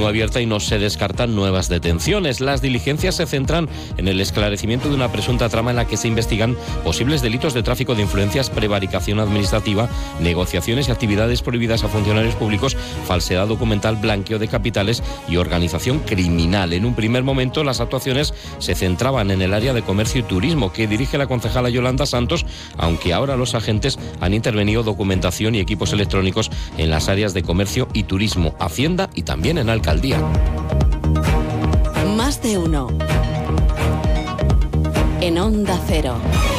continúa abierta y no se descartan nuevas detenciones. Las diligencias se centran en el esclarecimiento de una presunta trama en la que se investigan posibles delitos de tráfico de influencias, prevaricación administrativa, negociaciones y actividades prohibidas a funcionarios públicos, falsedad documental, blanqueo de capitales y organización criminal. En un primer momento, las actuaciones se centraban en el área de comercio y turismo que dirige la concejala Yolanda Santos, aunque ahora los agentes han intervenido documentación y equipos electrónicos en las áreas de comercio y turismo, Hacienda y también en Alcaldía. Más de uno. En Onda Cero.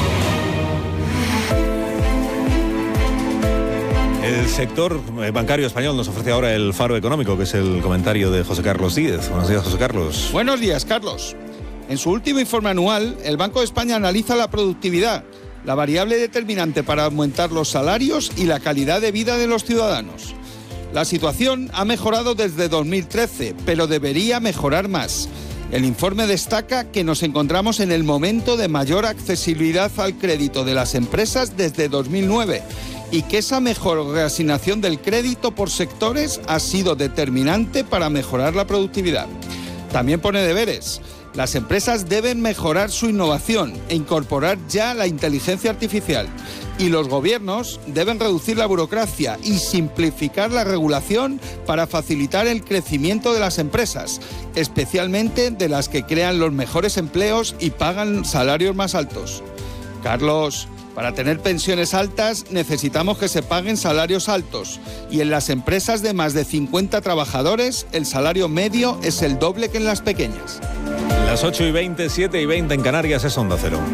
El sector bancario español nos ofrece ahora el faro económico, que es el comentario de José Carlos Díez. Buenos días, José Carlos. Buenos días, Carlos. En su último informe anual, el Banco de España analiza la productividad, la variable determinante para aumentar los salarios y la calidad de vida de los ciudadanos. La situación ha mejorado desde 2013, pero debería mejorar más. El informe destaca que nos encontramos en el momento de mayor accesibilidad al crédito de las empresas desde 2009 y que esa mejor reasignación del crédito por sectores ha sido determinante para mejorar la productividad. También pone deberes. Las empresas deben mejorar su innovación e incorporar ya la inteligencia artificial. Y los gobiernos deben reducir la burocracia y simplificar la regulación para facilitar el crecimiento de las empresas, especialmente de las que crean los mejores empleos y pagan salarios más altos. Carlos, para tener pensiones altas necesitamos que se paguen salarios altos y en las empresas de más de 50 trabajadores el salario medio es el doble que en las pequeñas. Las 8:20, 7:20 en Canarias es Onda Cero.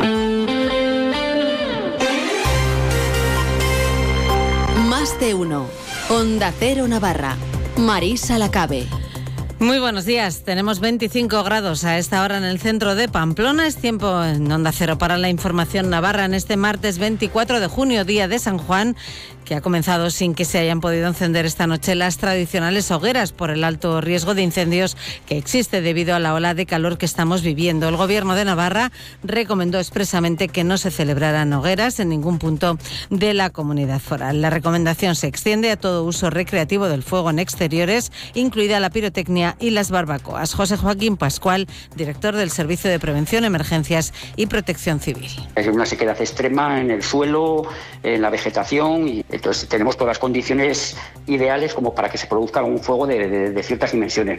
Más de uno. Onda Cero Navarra. Marisa Lacabe. Muy buenos días. Tenemos 25 grados a esta hora en el centro de Pamplona. Es tiempo en Onda Cero para la información navarra en este martes 24 de junio, día de San Juan, que ha comenzado sin que se hayan podido encender esta noche las tradicionales hogueras por el alto riesgo de incendios que existe debido a la ola de calor que estamos viviendo. El Gobierno de Navarra recomendó expresamente que no se celebraran hogueras en ningún punto de la comunidad foral. La recomendación se extiende a todo uso recreativo del fuego en exteriores, incluida la pirotecnia y las barbacoas. José Joaquín Pascual, director del Servicio de Prevención, Emergencias y Protección Civil. Es una sequedad extrema en el suelo, en la vegetación, y entonces tenemos todas las condiciones ideales como para que se produzca un fuego de ciertas dimensiones.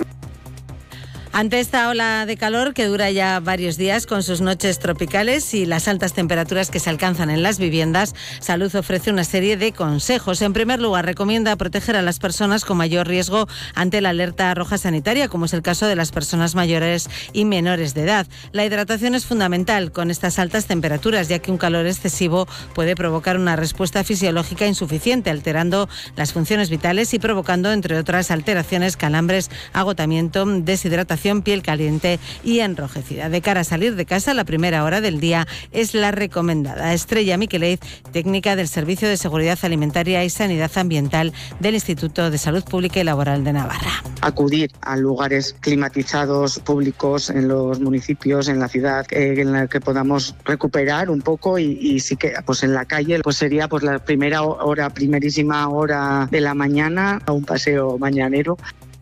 Ante esta ola de calor que dura ya varios días con sus noches tropicales y las altas temperaturas que se alcanzan en las viviendas, Salud ofrece una serie de consejos. En primer lugar, recomienda proteger a las personas con mayor riesgo ante la alerta roja sanitaria, como es el caso de las personas mayores y menores de edad. La hidratación es fundamental con estas altas temperaturas, ya que un calor excesivo puede provocar una respuesta fisiológica insuficiente, alterando las funciones vitales y provocando, entre otras alteraciones, calambres, agotamiento, deshidratación, piel caliente y enrojecida. De cara a salir de casa, la primera hora del día es la recomendada. Estrella Miquelez, técnica del Servicio de Seguridad Alimentaria y Sanidad Ambiental del Instituto de Salud Pública y Laboral de Navarra. Acudir a lugares climatizados públicos en los municipios, en la ciudad, en la que podamos recuperar un poco y sí que pues en la calle pues sería pues la primerísima hora de la mañana, a un paseo mañanero.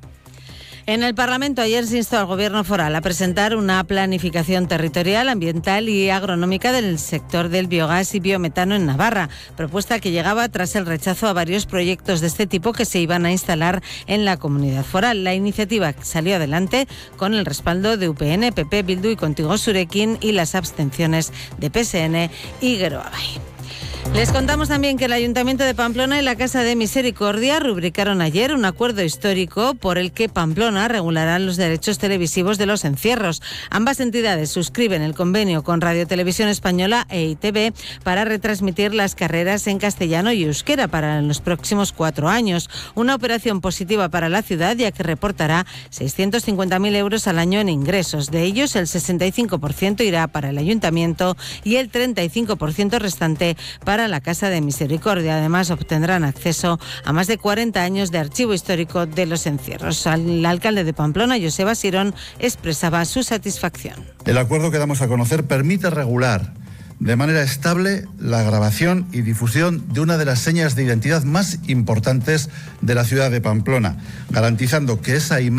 En el Parlamento ayer se instó al Gobierno foral a presentar una planificación territorial, ambiental y agronómica del sector del biogás y biometano en Navarra, propuesta que llegaba tras el rechazo a varios proyectos de este tipo que se iban a instalar en la comunidad foral. La iniciativa salió adelante con el respaldo de UPN, PP, Bildu y Contigo Surekin y las abstenciones de PSN y Geroabay. Les contamos también que el Ayuntamiento de Pamplona y la Casa de Misericordia rubricaron ayer un acuerdo histórico por el que Pamplona regulará los derechos televisivos de los encierros. Ambas entidades suscriben el convenio con Radio Televisión Española e ITV para retransmitir las carreras en castellano y euskera para los próximos 4 años. Una operación positiva para la ciudad, ya que reportará 650.000 euros al año en ingresos. De ellos, el 65% irá para el Ayuntamiento y el 35% restante para la Casa de Misericordia. Además, obtendrán acceso a más de 40 años de archivo histórico de los encierros. El alcalde de Pamplona, Joseba Sirón, expresaba su satisfacción. El acuerdo que damos a conocer permite regular de manera estable la grabación y difusión de una de las señas de identidad más importantes de la ciudad de Pamplona, garantizando que esa imagen